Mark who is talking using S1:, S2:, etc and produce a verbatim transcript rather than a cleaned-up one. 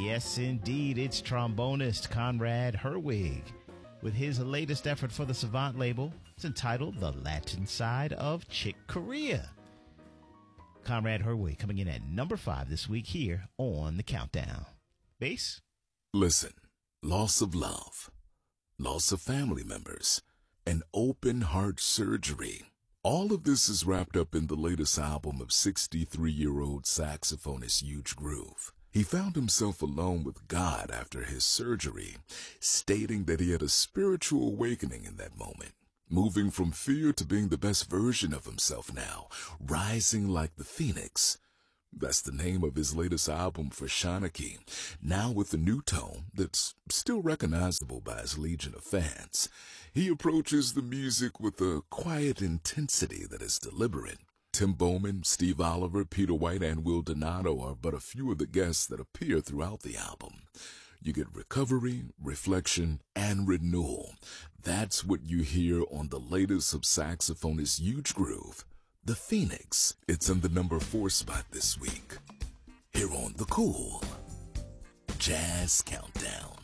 S1: Yes, indeed, it's trombonist Conrad Herwig with his latest effort for the Savant label. It's entitled The Latin Side of Chick Corea. Conrad Herwig coming in at number five this week here on The Countdown. Bass?
S2: Listen, loss of love, loss of family members, and open heart surgery. All of this is wrapped up in the latest album of sixty-three-year-old saxophonist Huge Groove. He found himself alone with God after his surgery, stating that he had a spiritual awakening in that moment, moving from fear to being the best version of himself now, rising like the phoenix. That's the name of his latest album for Shanachie, now with a new tone that's still recognizable by his legion of fans. He approaches the music with a quiet intensity that is deliberate. Tim Bowman, Steve Oliver, Peter White, and Will Donato are but a few of the guests that appear throughout the album. You get recovery, reflection, and renewal. That's what you hear on the latest of saxophonist Huge Groove, The Phoenix. It's in the number four spot this week, here on The Cool Jazz Countdown.